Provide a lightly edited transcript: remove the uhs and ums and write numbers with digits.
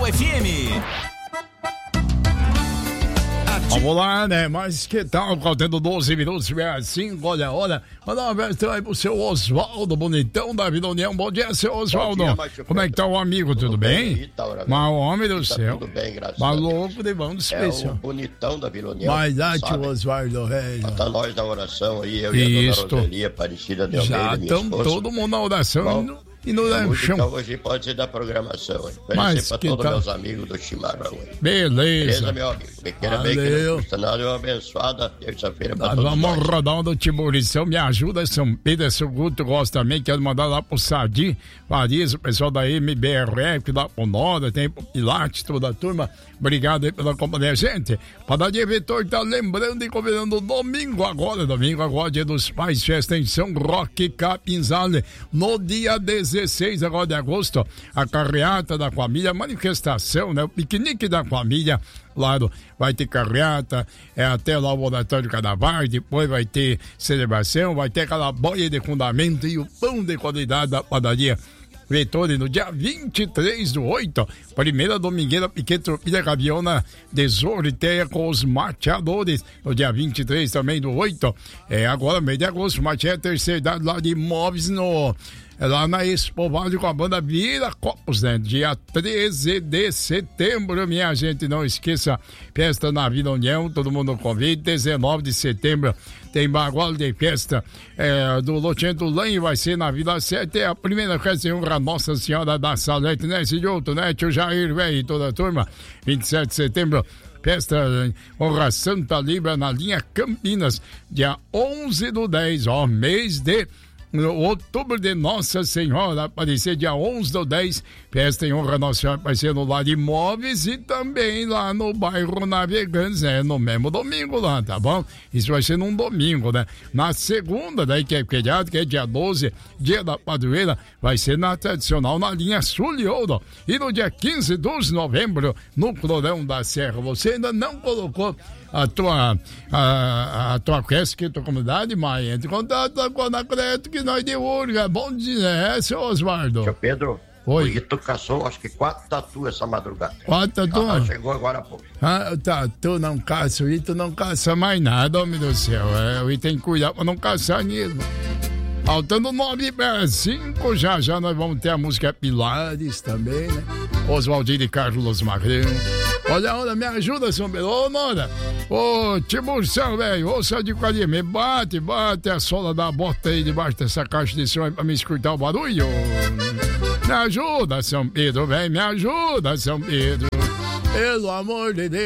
FM. Vamos lá, né? Mas que tal? Faltando 12 minutos, 5, olha a hora. Mandar uma vez aí pro seu Oswaldo, bonitão da Vila União. Bom dia, seu Oswaldo. Como é que tá o amigo? Tudo bem? Mas o homem do céu. Tudo bem, graças a Deus. Maluco de bom especial. É o bonitão da Vila União. Mas lá, tio Oswaldo, velho. Tá nós na oração aí, eu e a dona Roseli Aparecida de Almeida, já minha estamos todo mundo na oração. E no lanchão. Então hoje pode ser da programação. Mas para todos meus amigos do Chimarrão. Beleza, meu amigo. Pequena bem que não custa nada, uma abençoada terça-feira para todos vamos nós. rodar um do Timurição, me ajuda, São Pedro, seu Guto gosta também, quero mandar lá pro Sadi, Paris, o pessoal da MBRF, lá pro Noda, tem pro Pilates, toda a turma. Obrigado aí pela companhia, gente. Padaria Vitor tá lembrando e convidando domingo agora, dia dos pais, festa em São Roque, Capinzale, no dia 16 agora de agosto, a carreata da família, manifestação, né? O piquenique da família, claro, vai ter carreata, até lá o oratório de carnaval, depois vai ter celebração, vai ter aquela boia de fundamento e o pão de qualidade da padaria Vettori no dia 23/8, primeira domingueira Piquet Tropilha Gaviona de Zoriteia com os mateadores, no dia 23 também do 8, agora mês de agosto, mateia terceira idade lá de imóveis lá na Expo Vale com a banda Vira Copos, né? Dia 13 de setembro, minha gente, não esqueça, festa na Vila União, todo mundo convida. 19 de setembro tem bagual de festa do Lotinho do Lange, vai ser na Vila 7, é a primeira festa em honra a Nossa Senhora da Salete, né, Cidioto, né, tio Jair, velho, e toda a turma. 27 de setembro, festa honra Santa Libra na linha Campinas, dia 11/10, mês de outubro de Nossa Senhora, aparecer dia 11/10, festa em honra a Nossa Senhora, vai ser no Lar de Imóveis e também lá no bairro Navegantes, no mesmo domingo lá, tá bom? Isso vai ser num domingo, né? Na segunda, daí que é feriado, que é dia 12, dia da padroeira, vai ser na tradicional, na linha Sul e Ouro. E no dia 15 de novembro, no Florão da Serra. Você ainda não colocou a tua quest, que tua comunidade, mas entre em contato com a Anacleto, que nós de Urga. Bom dia, seu Osvaldo. Seu Pedro, oi. O Ito caçou, acho que 4 tatu essa madrugada. 4 tatu? Chegou agora há pouco. Tatu não caça, o Ito não caça mais nada, homem do céu. O Ito tem que cuidar pra não caçar mesmo. Faltando 9:05, já nós vamos ter a música Pilares também, né? Oswaldinho e Carlos Magrão. Olha, me ajuda, São Pedro. Ô, Nora. Ô, Tiburção, velho. Ouça de quadrilha. Me bate a sola da bota aí debaixo dessa caixa de som aí pra me escutar o barulho. Me ajuda, São Pedro, velho. Me ajuda, São Pedro. Pelo amor de Deus.